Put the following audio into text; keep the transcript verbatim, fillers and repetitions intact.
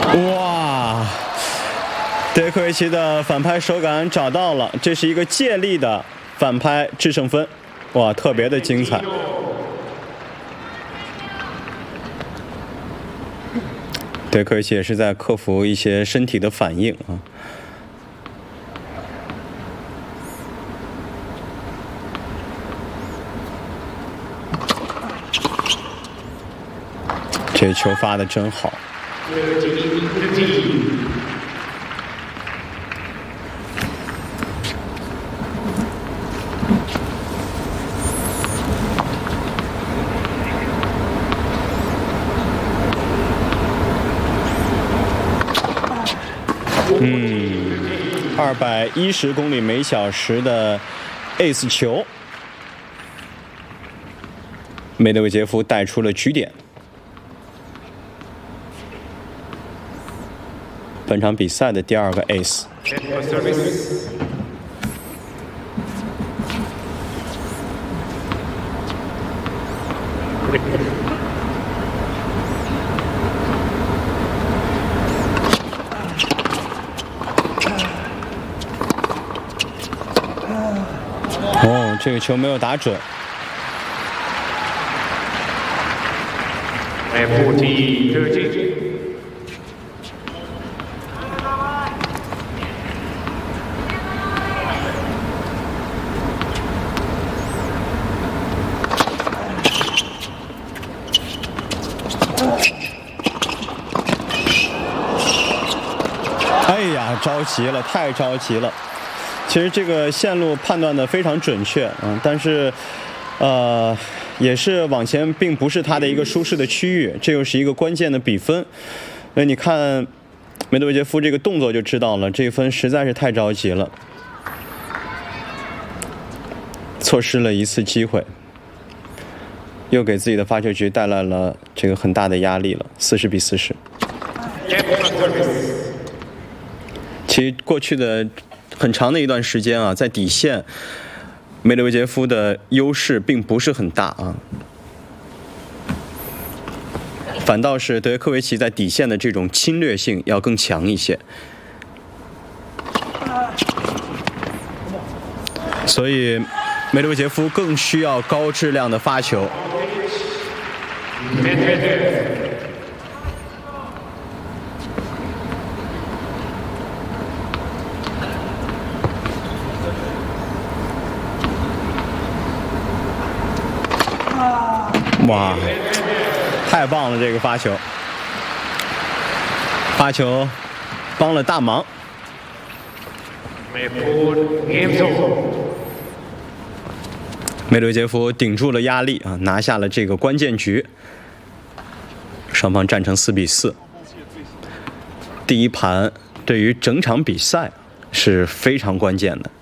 哇，德约科维奇的反拍手感找到了，这是一个借力的反拍制胜分，哇，特别的精彩。德约科维奇也是在克服一些身体的反应啊。这球发的真好。嗯，二百一十公里每小时的 ace 球，梅德韦杰夫带出了局点。本场比赛的第二个 ace。哦，这个球没有打准。哎呀，着急了，太着急了。其实这个线路判断的非常准确啊、嗯，但是，呃，也是往前并不是他的一个舒适的区域，这又是一个关键的比分。那你看梅德韦杰夫这个动作就知道了，这一分实在是太着急了，错失了一次机会，又给自己的发球局带来了这个很大的压力了，四十比四十。其实过去的很长的一段时间啊，在底线，梅德韦杰夫的优势并不是很大啊，反倒是德约科维奇在底线的这种侵略性要更强一些。所以梅德韦杰夫更需要高质量的发球。哇，太棒了！这个发球，发球帮了大忙。梅德韦杰夫顶住了压力啊，拿下了这个关键局。双方战成四比四。第一盘对于整场比赛是非常关键的。